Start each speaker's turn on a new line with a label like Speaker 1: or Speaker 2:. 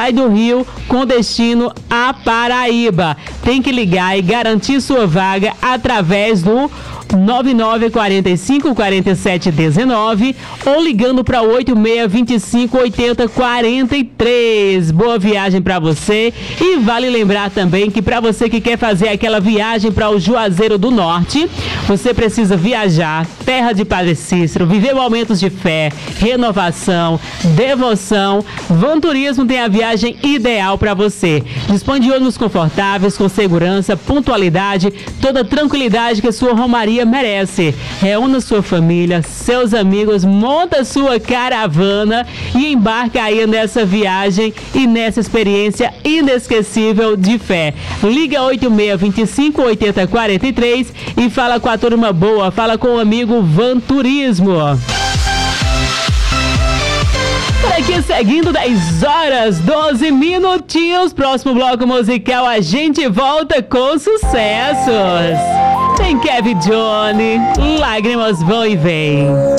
Speaker 1: sai do Rio com destino à Paraíba. Tem que ligar e garantir sua vaga através do 9945-4719 ou ligando para 8625-8043. Boa viagem para você. E vale lembrar também que para você que quer fazer aquela viagem para o Juazeiro do Norte, você precisa viajar, terra de Padre Cícero, viver momentos de fé, renovação, devoção. Van Turismo tem a viagem ideal para você. Dispõe de ônibus confortáveis, com segurança, pontualidade, toda a tranquilidade que a sua romaria merece. Reúna sua família, seus amigos, monta sua caravana e embarca aí nessa viagem e nessa experiência inesquecível de fé. Liga 8625-8043 e fala com a turma boa, fala com o amigo Van Turismo. Por aqui seguindo 10 horas, 12 minutinhos. Próximo bloco musical a gente volta com sucessos. Tem Kevin Johnny, Lágrimas Vão e Vêm.